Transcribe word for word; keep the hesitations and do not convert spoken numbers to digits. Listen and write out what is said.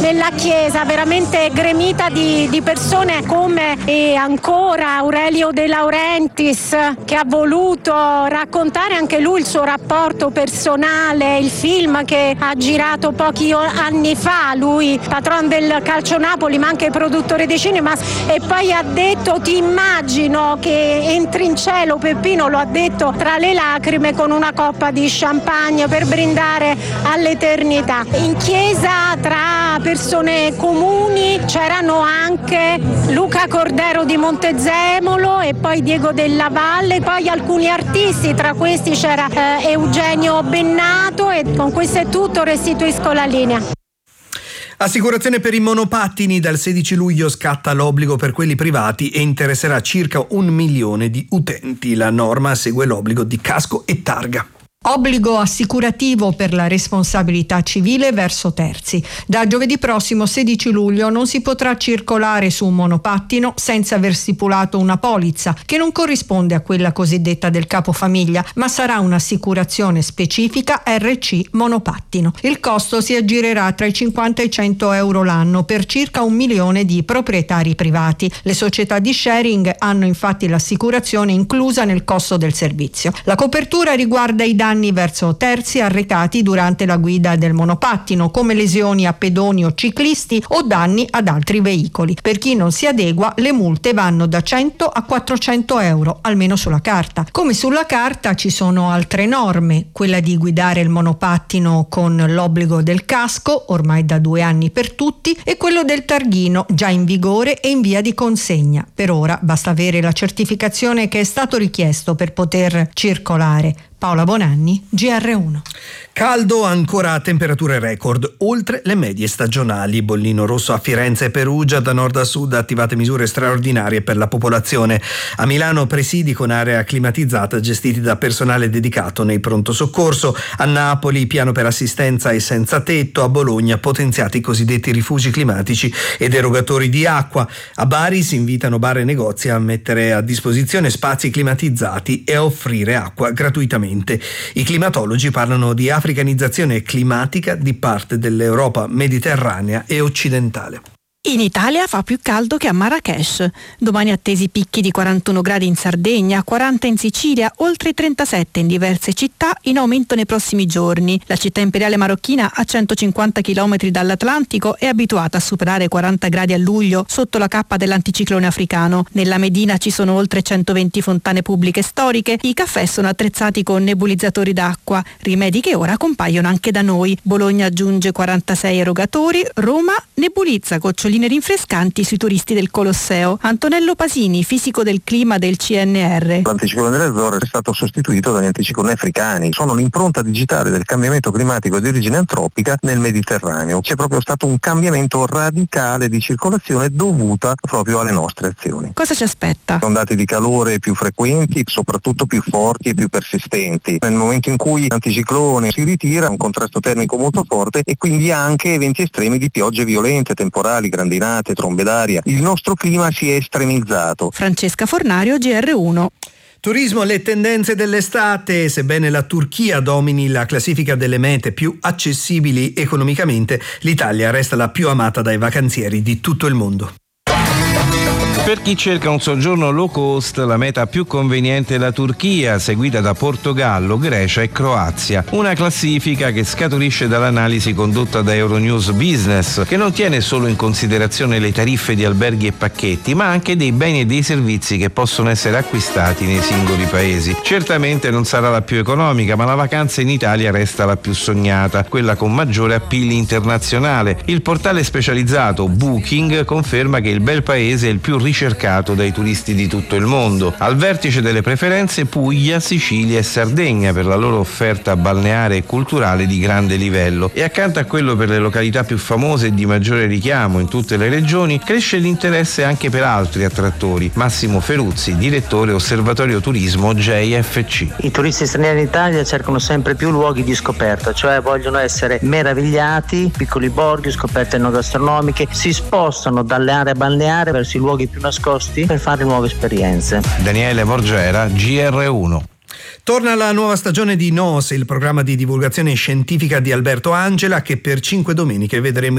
nella chiesa, veramente gremita di, di persone, come e ancora Aurelio De Laurentiis, che ha voluto raccontare anche lui il suo rapporto personale, il film che ha girato pochi anni fa, lui patron del Calcio Napoli ma anche produttore di cinema, e poi ha detto: ti immagino che entri in cielo, Peppino lo ha detto tra le lacrime, con una coppa di champagne per brindare all'eternità. In chiesa, tra persone comuni, c'erano anche Luca Cordero di Montezemolo e poi Diego Della Valle, poi alcuni artisti, tra questi c'era eh, Eugenio Bennato, e con questo è tutto, restituisco la linea. Assicurazione per i monopattini: dal sedici luglio scatta l'obbligo per quelli privati e interesserà circa un milione di utenti. La norma segue l'obbligo di casco e targa. Obbligo assicurativo per la responsabilità civile verso terzi. Da giovedì prossimo sedici luglio non si potrà circolare su un monopattino senza aver stipulato una polizza che non corrisponde a quella cosiddetta del capofamiglia, ma sarà un'assicurazione specifica R C monopattino. Il costo si aggirerà tra i cinquanta e i cento euro l'anno per circa un milione di proprietari privati. Le società di sharing hanno infatti l'assicurazione inclusa nel costo del servizio. La copertura riguarda i danni verso terzi arrecati durante la guida del monopattino, come lesioni a pedoni o ciclisti o danni ad altri veicoli. Per chi non si adegua, le multe vanno da cento a quattrocento euro, almeno sulla carta. Come sulla carta ci sono altre norme: quella di guidare il monopattino con l'obbligo del casco, ormai da due anni per tutti, e quello del targhino, già in vigore e in via di consegna. Per ora basta avere la certificazione che è stato richiesto per poter circolare. Paola Bonanni, G R uno. Caldo ancora a temperature record, oltre le medie stagionali. Bollino rosso a Firenze e Perugia, da nord a sud attivate misure straordinarie per la popolazione. A Milano presidi con area climatizzata gestiti da personale dedicato nei pronto soccorso. A Napoli piano per assistenza e senza tetto. A Bologna potenziati i cosiddetti rifugi climatici ed erogatori di acqua. A Bari si invitano bar e negozi a mettere a disposizione spazi climatizzati e a offrire acqua gratuitamente. I climatologi parlano di africanizzazione climatica di parte dell'Europa mediterranea e occidentale. In Italia fa più caldo che a Marrakech. Domani attesi picchi di quarantuno gradi in Sardegna, quaranta in Sicilia, oltre trentasette in diverse città, in aumento nei prossimi giorni. La città imperiale marocchina, a centocinquanta chilometri dall'Atlantico, è abituata a superare quaranta gradi a luglio sotto la cappa dell'anticiclone africano. Nella Medina ci sono oltre centoventi fontane pubbliche storiche. I caffè sono attrezzati con nebulizzatori d'acqua, rimedi che ora compaiono anche da noi. Bologna aggiunge quarantasei erogatori, Roma nebulizza goccioline rinfrescanti sui turisti del Colosseo. Antonello Pasini, fisico del clima del C N R. L'anticiclone delle Azzorre è stato sostituito dagli anticicloni africani. Sono l'impronta digitale del cambiamento climatico di origine antropica nel Mediterraneo. C'è proprio stato un cambiamento radicale di circolazione dovuta proprio alle nostre azioni. Cosa ci aspetta? Ondate di calore più frequenti, soprattutto più forti e più persistenti. Nel momento in cui l'anticiclone si ritira, un contrasto termico molto forte e quindi anche eventi estremi di piogge violente, temporali, grandinate, trombe d'aria. Il nostro clima si è estremizzato. Francesca Fornario, G R uno. Turismo, le tendenze dell'estate. Sebbene la Turchia domini la classifica delle mete più accessibili economicamente, l'Italia resta la più amata dai vacanzieri di tutto il mondo. Per chi cerca un soggiorno low cost, la meta più conveniente è la Turchia, seguita da Portogallo, Grecia e Croazia. Una classifica che scaturisce dall'analisi condotta da Euronews Business, che non tiene solo in considerazione le tariffe di alberghi e pacchetti, ma anche dei beni e dei servizi che possono essere acquistati nei singoli paesi. Certamente non sarà la più economica, ma la vacanza in Italia resta la più sognata, quella con maggiore appeal internazionale. Il portale specializzato Booking conferma che il bel paese è il più ricercato cercato dai turisti di tutto il mondo. Al vertice delle preferenze Puglia, Sicilia e Sardegna per la loro offerta balneare e culturale di grande livello, e accanto a quello per le località più famose e di maggiore richiamo in tutte le regioni cresce l'interesse anche per altri attrattori. Massimo Feruzzi, direttore Osservatorio Turismo J F C. I turisti stranieri in Italia cercano sempre più luoghi di scoperta, cioè vogliono essere meravigliati, piccoli borghi, scoperte enogastronomiche, si spostano dalle aree balneari verso i luoghi più nascosti per fare nuove esperienze. Daniele Borgera, G R uno. Torna la nuova stagione di N O S, il programma di divulgazione scientifica di Alberto Angela, che per cinque domeniche vedremo